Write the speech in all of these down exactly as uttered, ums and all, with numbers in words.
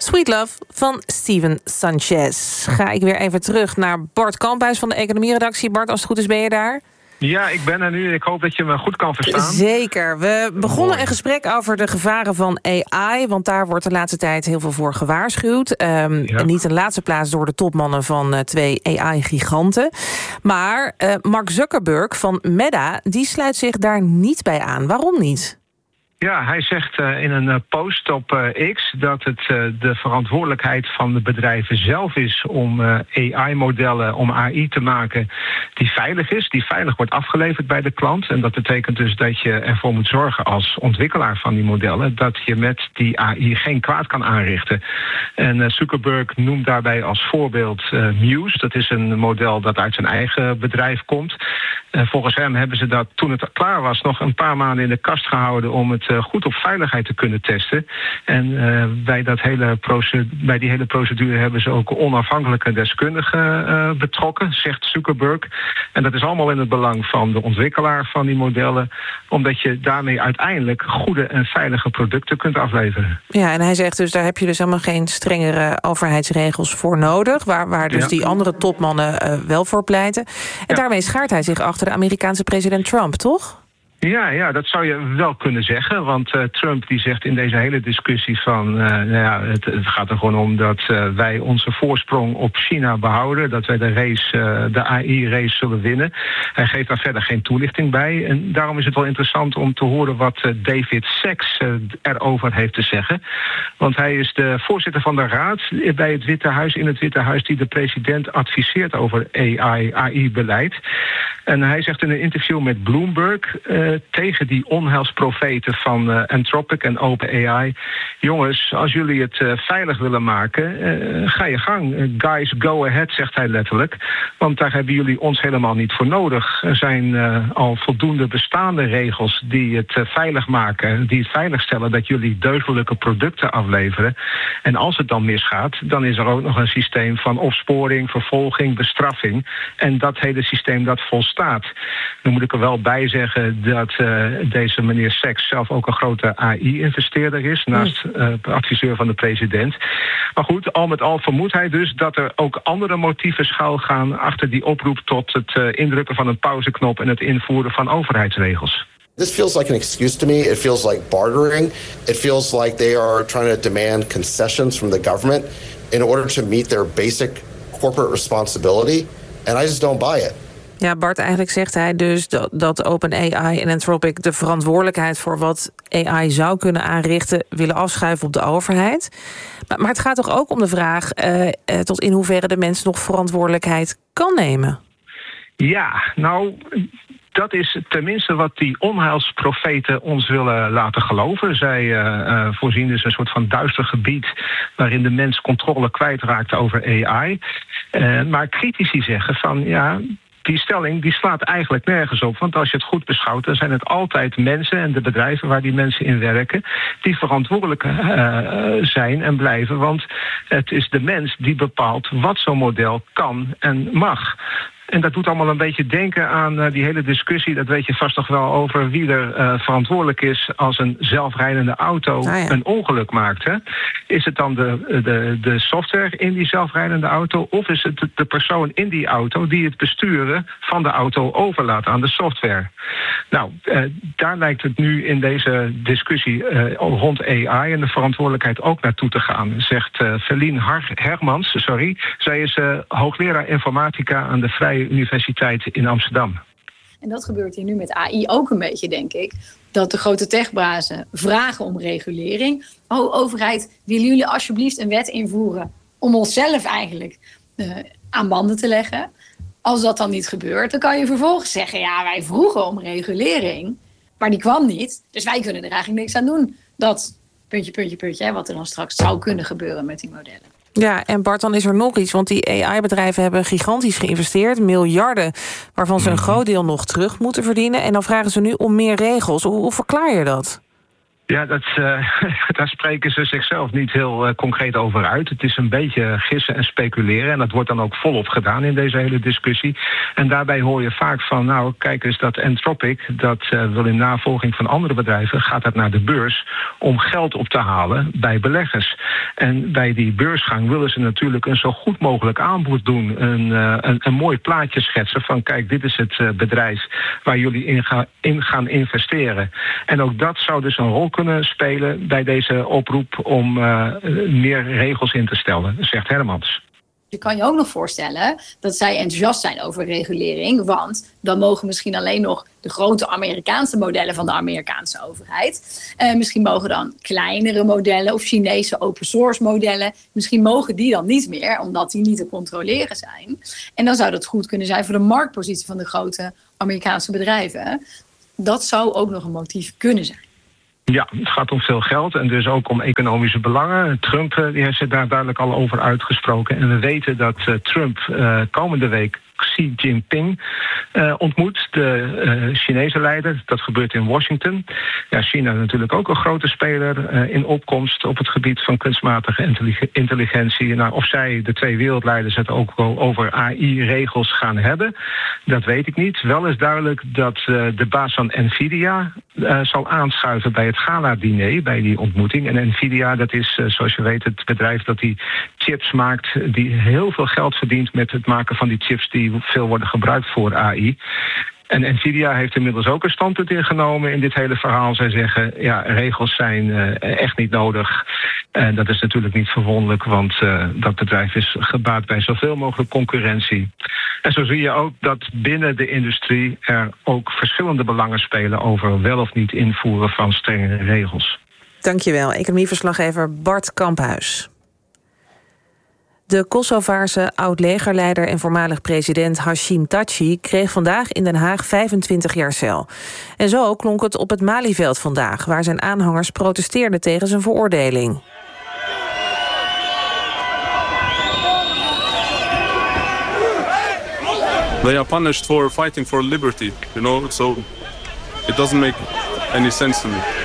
Sweet Love van Steven Sanchez. Ga ik weer even terug naar Bart Kamphuis van de economieredactie. Bart, als het goed is, ben je daar? Ja, ik ben er nu. Ik hoop dat je me goed kan verstaan. Zeker. We begonnen Mooi. een gesprek over de gevaren van A I... want daar wordt de laatste tijd heel veel voor gewaarschuwd. Um, ja. En niet in de laatste plaats door de topmannen van uh, twee A I-giganten. Maar uh, Mark Zuckerberg van Meta, die sluit zich daar niet bij aan. Waarom niet? Ja, hij zegt uh, in een uh, post op uh, X dat het uh, de verantwoordelijkheid van de bedrijven zelf is om uh, A I-modellen, om A I te maken die veilig is, die veilig wordt afgeleverd bij de klant. En dat betekent dus dat je ervoor moet zorgen als ontwikkelaar van die modellen dat je met die A I geen kwaad kan aanrichten. En uh, Zuckerberg noemt daarbij als voorbeeld uh, Muse. Dat is een model dat uit zijn eigen bedrijf komt. Uh, volgens hem hebben ze dat toen het klaar was nog een paar maanden in de kast gehouden om het goed op veiligheid te kunnen testen. En uh, bij, dat hele procedure, bij die hele procedure hebben ze ook onafhankelijke deskundigen uh, betrokken, zegt Zuckerberg. En dat is allemaal in het belang van de ontwikkelaar van die modellen, omdat je daarmee uiteindelijk goede en veilige producten kunt afleveren. Ja, en hij zegt dus, daar heb je dus helemaal geen strengere overheidsregels voor nodig, waar, waar dus ja. die andere topmannen uh, wel voor pleiten. En ja. daarmee schaart hij zich achter de Amerikaanse president Trump, toch? Ja, ja, dat zou je wel kunnen zeggen. Want uh, Trump die zegt in deze hele discussie van... Uh, nou ja, het, het gaat er gewoon om dat uh, wij onze voorsprong op China behouden. Dat wij de race, uh, de A I-race zullen winnen. Hij geeft daar verder geen toelichting bij. En daarom is het wel interessant om te horen wat uh, David Sacks uh, erover heeft te zeggen. Want hij is de voorzitter van de raad bij het Witte Huis, in het Witte Huis, die de president adviseert over A I, A I-beleid. En hij zegt in een interview met Bloomberg Uh, tegen die onheilsprofeten van uh, Anthropic en OpenAI. Jongens, als jullie het uh, veilig willen maken, uh, ga je gang. Uh, guys, go ahead, zegt hij letterlijk. Want daar hebben jullie ons helemaal niet voor nodig. Er zijn uh, al voldoende bestaande regels die het uh, veilig maken, die het veilig stellen dat jullie deugdelijke producten afleveren. En als het dan misgaat, dan is er ook nog een systeem van opsporing, vervolging, bestraffing. En dat hele systeem dat volstaat. Dan moet ik er wel bij zeggen dat uh, deze meneer Sacks zelf ook een grote A I-investeerder is, naast uh, adviseur van de president. Maar goed, al met al vermoedt hij dus dat er ook andere motieven schuilgaan achter die oproep tot het uh, indrukken van een pauzeknop en het invoeren van overheidsregels. This feels like an excuse to me. It feels like bartering. It feels like they are trying to demand concessions from the government in order to meet their basic corporate responsibility. And I just don't buy it. Ja, Bart, eigenlijk zegt hij dus dat, dat OpenAI en Anthropic de verantwoordelijkheid voor wat A I zou kunnen aanrichten willen afschuiven op de overheid. Maar, maar het gaat toch ook om de vraag uh, uh, tot in hoeverre de mens nog verantwoordelijkheid kan nemen? Ja, nou, dat is tenminste wat die onheilsprofeten ons willen laten geloven. Zij uh, uh, voorzien dus een soort van duister gebied waarin de mens controle kwijtraakt over A I. Uh, maar critici zeggen van ja, die stelling die slaat eigenlijk nergens op. Want als je het goed beschouwt, dan zijn het altijd mensen en de bedrijven waar die mensen in werken die verantwoordelijk uh, zijn en blijven. Want het is de mens die bepaalt wat zo'n model kan en mag. En dat doet allemaal een beetje denken aan uh, die hele discussie. Dat weet je vast nog wel over wie er uh, verantwoordelijk is als een zelfrijdende auto ah, ja. een ongeluk maakt. Hè? Is het dan de, de, de software in die zelfrijdende auto of is het de persoon in die auto die het besturen van de auto overlaat aan de software? Nou, uh, daar lijkt het nu in deze discussie uh, rond A I en de verantwoordelijkheid ook naartoe te gaan, zegt uh, Feline Har- Hermans. Sorry. Zij is uh, hoogleraar informatica aan de Vrije Universiteit in Amsterdam. En dat gebeurt hier nu met A I ook een beetje, denk ik. Dat de grote techbazen vragen om regulering. Oh, overheid, willen jullie alsjeblieft een wet invoeren om onszelf eigenlijk uh, aan banden te leggen? Als dat dan niet gebeurt, dan kan je vervolgens zeggen, ja, wij vroegen om regulering, maar die kwam niet. Dus wij kunnen er eigenlijk niks aan doen. Dat puntje, puntje, puntje, hè, wat er dan straks zou kunnen gebeuren met die modellen. Ja, en Bart, dan is er nog iets, want die A I-bedrijven hebben gigantisch geïnvesteerd, miljarden, waarvan ze een groot deel nog terug moeten verdienen. En dan vragen ze nu om meer regels. Hoe, hoe verklaar je dat? Ja, dat, uh, daar spreken ze zichzelf niet heel uh, concreet over uit. Het is een beetje gissen en speculeren. En dat wordt dan ook volop gedaan in deze hele discussie. En daarbij hoor je vaak van, nou, kijk eens, dat Anthropic, dat uh, wil in navolging van andere bedrijven, gaat dat naar de beurs om geld op te halen bij beleggers. En bij die beursgang willen ze natuurlijk een zo goed mogelijk aanbod doen. Een, uh, een, een mooi plaatje schetsen van kijk, dit is het uh, bedrijf waar jullie in, ga, in gaan investeren. En ook dat zou dus een rol kunnen spelen bij deze oproep om uh, meer regels in te stellen, zegt Hermans. Je kan je ook nog voorstellen dat zij enthousiast zijn over regulering. Want dan mogen misschien alleen nog de grote Amerikaanse modellen van de Amerikaanse overheid. Uh, misschien mogen dan kleinere modellen of Chinese open source modellen. Misschien mogen die dan niet meer, omdat die niet te controleren zijn. En dan zou dat goed kunnen zijn voor de marktpositie van de grote Amerikaanse bedrijven. Dat zou ook nog een motief kunnen zijn. Ja, het gaat om veel geld en dus ook om economische belangen. Trump die heeft zich daar duidelijk al over uitgesproken. En we weten dat uh, Trump uh, komende week Xi Jinping uh, ontmoet, de uh, Chinese leider. Dat gebeurt in Washington. Ja, China is natuurlijk ook een grote speler uh, in opkomst op het gebied van kunstmatige intelligentie. Nou, of zij, de twee wereldleiders, het ook over A I-regels gaan hebben, dat weet ik niet. Wel is duidelijk dat uh, de baas van Nvidia uh, zal aanschuiven bij het gala-diner, bij die ontmoeting. En Nvidia, dat is, uh, zoals je weet, het bedrijf dat die chips maakt, die heel veel geld verdient met het maken van die chips die veel worden gebruikt voor A I. En Nvidia heeft inmiddels ook een standpunt ingenomen in dit hele verhaal. Zij zeggen, ja, regels zijn uh, echt niet nodig. En dat is natuurlijk niet verwonderlijk, want uh, dat bedrijf is gebaat bij zoveel mogelijk concurrentie. En zo zie je ook dat binnen de industrie er ook verschillende belangen spelen over wel of niet invoeren van strengere regels. Dankjewel, economieverslaggever Bart Kamphuis. De Kosovaarse oud-legerleider en voormalig president Hashim Thaçi kreeg vandaag in Den Haag vijfentwintig jaar cel. En zo klonk het op het Malieveld vandaag, waar zijn aanhangers protesteerden tegen zijn veroordeling. They are punished for fighting for liberty, you know, so it doesn't make any sense to me.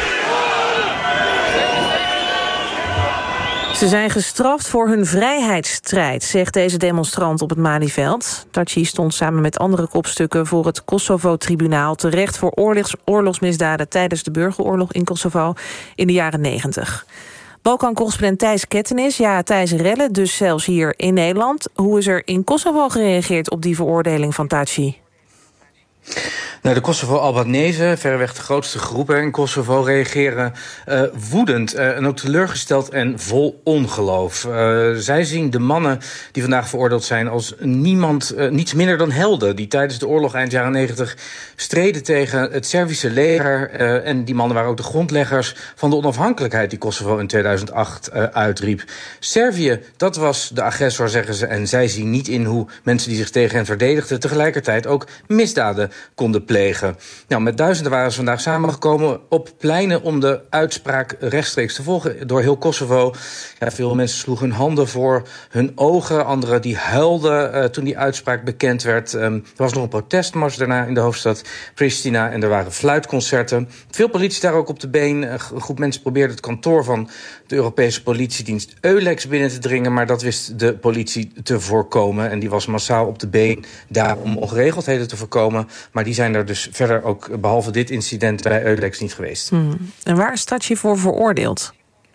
Ze zijn gestraft voor hun vrijheidsstrijd, zegt deze demonstrant op het Malieveld. Thaçi stond samen met andere kopstukken voor het Kosovo-tribunaal terecht voor oorlogs, oorlogsmisdaden tijdens de burgeroorlog in Kosovo in de jaren negentig. Balkan-correspondent Thijs Kettenis. Ja, Thijs, rellen dus zelfs hier in Nederland. Hoe is er in Kosovo gereageerd op die veroordeling van Thaçi? Nou, de Kosovo-Albanese, verreweg de grootste groepen in Kosovo, reageren uh, woedend uh, en ook teleurgesteld en vol ongeloof. Uh, zij zien de mannen die vandaag veroordeeld zijn als niemand, uh, niets minder dan helden, die tijdens de oorlog eind jaren negentig streden tegen het Servische leger. Uh, en die mannen waren ook de grondleggers van de onafhankelijkheid die Kosovo in tweeduizend acht uh, uitriep. Servië, dat was de agressor, zeggen ze, en zij zien niet in hoe mensen die zich tegen hen verdedigden tegelijkertijd ook misdaden konden plegen. Nou, met duizenden waren ze vandaag samengekomen op pleinen om de uitspraak rechtstreeks te volgen door heel Kosovo. Ja, veel mensen sloegen hun handen voor hun ogen, anderen die huilden uh, toen die uitspraak bekend werd. Um, er was nog een protestmars daarna in de hoofdstad Pristina en er waren fluitconcerten. Veel politie daar ook op de been. Een groep mensen probeerde het kantoor van de Europese politiedienst Eulex binnen te dringen, maar dat wist de politie te voorkomen en die was massaal op de been daar om ongeregeldheden te voorkomen. Maar die zijn er dus verder ook, behalve dit incident, bij Eulex niet geweest. Hmm. En waar is Thaçi voor veroordeeld?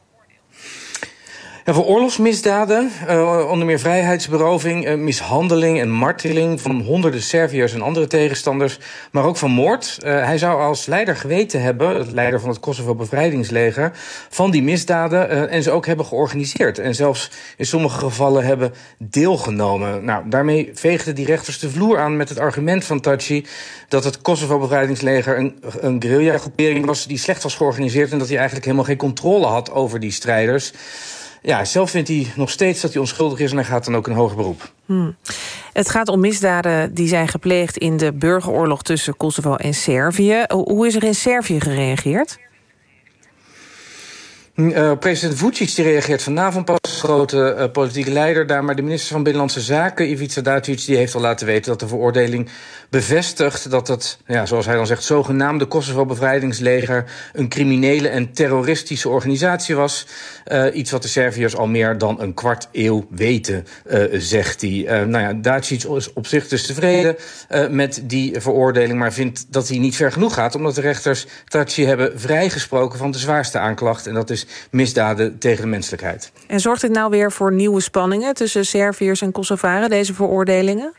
Ja, voor oorlogsmisdaden, uh, onder meer vrijheidsberoving, uh, mishandeling en marteling van honderden Serviërs en andere tegenstanders, maar ook van moord. Uh, hij zou als leider geweten hebben, leider van het Kosovo-bevrijdingsleger, van die misdaden uh, en ze ook hebben georganiseerd. En zelfs in sommige gevallen hebben deelgenomen. Nou, daarmee veegden die rechters de vloer aan met het argument van Thaçi dat het Kosovo-bevrijdingsleger een, een guerrilla-groepering was die slecht was georganiseerd en dat hij eigenlijk helemaal geen controle had over die strijders. Ja, zelf vindt hij nog steeds dat hij onschuldig is en hij gaat dan ook een hoger beroep. Hmm. Het gaat om misdaden die zijn gepleegd in de burgeroorlog tussen Kosovo en Servië. Hoe is er in Servië gereageerd? Uh, president Vučić die reageert vanavond pas als grote uh, politieke leider daar. Maar de minister van Binnenlandse Zaken, Ivica Dačić, die heeft al laten weten dat de veroordeling bevestigt dat het, ja, zoals hij dan zegt, zogenaamde Kosovo-bevrijdingsleger een criminele en terroristische organisatie was. Uh, iets wat de Serviërs al meer dan een kwart eeuw weten, uh, zegt hij. Uh, nou ja, Dačić is op zich dus tevreden uh, met die veroordeling, maar vindt dat hij niet ver genoeg gaat, omdat de rechters Thaçi hebben vrijgesproken van de zwaarste aanklacht, en dat is misdaden tegen de menselijkheid. En zorgt dit nou weer voor nieuwe spanningen tussen Serviërs en Kosovaren, deze veroordelingen?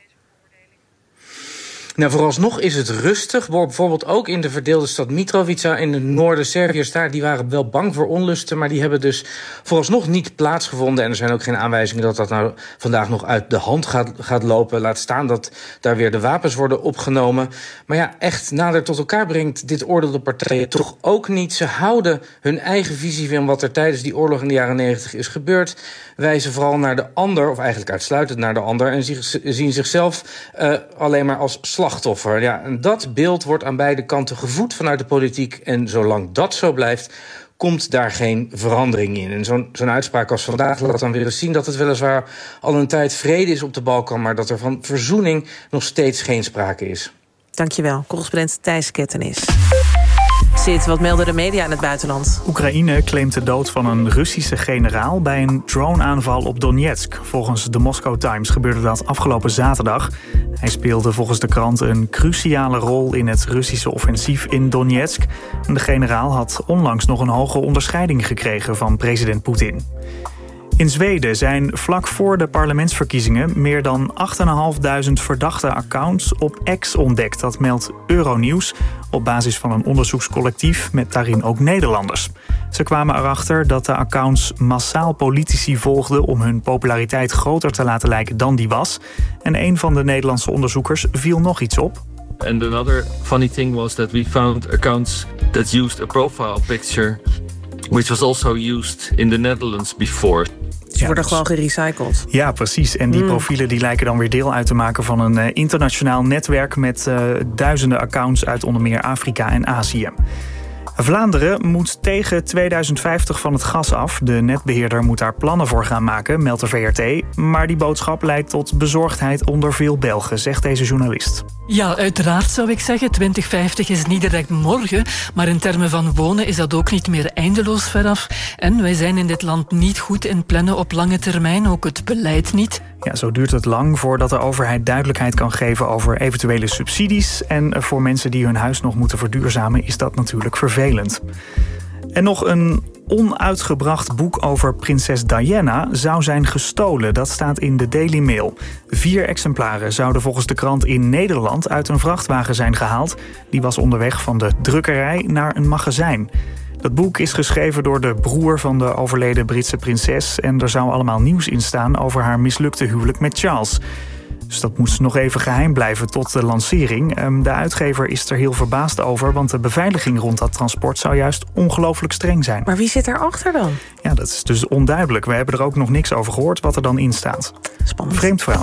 Nou, vooralsnog is het rustig. Bijvoorbeeld ook in de verdeelde stad Mitrovica in het noorden. Serviërs daar, die waren wel bang voor onlusten, maar die hebben dus vooralsnog niet plaatsgevonden. En er zijn ook geen aanwijzingen dat dat nou vandaag nog uit de hand gaat, gaat lopen. Laat staan dat daar weer de wapens worden opgenomen. Maar ja, echt nader tot elkaar brengt dit oordeel de partijen toch ook niet. Ze houden hun eigen visie van wat er tijdens die oorlog in de jaren negentig is gebeurd. Wijzen vooral naar de ander, of eigenlijk uitsluitend naar de ander, en zien zichzelf uh, alleen maar als slachtoffer. Ja, en dat beeld wordt aan beide kanten gevoed vanuit de politiek. En zolang dat zo blijft, komt daar geen verandering in. En zo'n, zo'n uitspraak als vandaag laat dan weer eens zien dat het weliswaar al een tijd vrede is op de Balkan, maar dat er van verzoening nog steeds geen sprake is. Dankjewel, correspondent Thijs Kettenis. Zit, wat melden de media in het buitenland? Oekraïne claimt de dood van een Russische generaal bij een drone-aanval op Donetsk. Volgens de Moscow Times gebeurde dat afgelopen zaterdag. Hij speelde volgens de krant een cruciale rol in het Russische offensief in Donetsk. De generaal had onlangs nog een hoge onderscheiding gekregen van president Poetin. In Zweden zijn vlak voor de parlementsverkiezingen meer dan achtduizend verdachte accounts op X ontdekt. Dat meldt Euronews op basis van een onderzoekscollectief met daarin ook Nederlanders. Ze kwamen erachter dat de accounts massaal politici volgden om hun populariteit groter te laten lijken dan die was. En een van de Nederlandse onderzoekers viel nog iets op. And another funny thing was that we found accounts that used a profile picture which was also used in the Netherlands before. Ze worden ja, gewoon gerecycled. Ja, precies. En die mm. profielen die lijken dan weer deel uit te maken van een uh, internationaal netwerk met uh, duizenden accounts uit onder meer Afrika en Azië. Vlaanderen moet tegen tweeduizend vijftig van het gas af. De netbeheerder moet daar plannen voor gaan maken, meldt de V R T. Maar die boodschap leidt tot bezorgdheid onder veel Belgen, zegt deze journalist. Ja, uiteraard zou ik zeggen. twintig vijftig is niet direct morgen. Maar in termen van wonen is dat ook niet meer eindeloos veraf. En wij zijn in dit land niet goed in plannen op lange termijn. Ook het beleid niet. Ja, zo duurt het lang voordat de overheid duidelijkheid kan geven over eventuele subsidies. En voor mensen die hun huis nog moeten verduurzamen is dat natuurlijk vervelend. En nog een onuitgebracht boek over prinses Diana zou zijn gestolen. Dat staat in de Daily Mail. Vier exemplaren zouden volgens de krant in Nederland uit een vrachtwagen zijn gehaald. Die was onderweg van de drukkerij naar een magazijn. Dat boek is geschreven door de broer van de overleden Britse prinses. En er zou allemaal nieuws in staan over haar mislukte huwelijk met Charles. Dus dat moest nog even geheim blijven tot de lancering. De uitgever is er heel verbaasd over, want de beveiliging rond dat transport zou juist ongelooflijk streng zijn. Maar wie zit daarachter dan? Ja, dat is dus onduidelijk. We hebben er ook nog niks over gehoord wat er dan in staat. Spannend. Vreemd verhaal.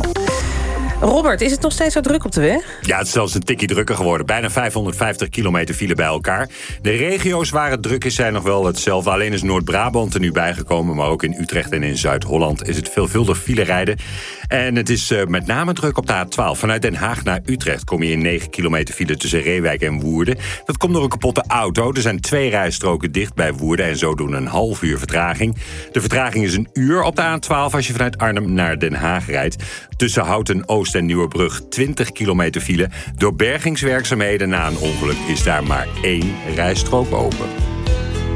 Robert, is het nog steeds zo druk op de weg? Ja, het is zelfs een tikje drukker geworden. Bijna vijfhonderdvijftig kilometer file bij elkaar. De regio's waar het druk is zijn nog wel hetzelfde. Alleen is Noord-Brabant er nu bijgekomen. Maar ook in Utrecht en in Zuid-Holland is het veelvuldig file rijden. En het is uh, met name druk op de A twaalf. Vanuit Den Haag naar Utrecht kom je in negen kilometer file tussen Reewijk en Woerden. Dat komt door een kapotte auto. Er zijn twee rijstroken dicht bij Woerden en zo doen een half uur vertraging. De vertraging is een uur op de A twaalf als je vanuit Arnhem naar Den Haag rijdt. Tussen Houten Oost en Nieuwerbrug twintig kilometer file. Door bergingswerkzaamheden na een ongeluk is daar maar één rijstrook open.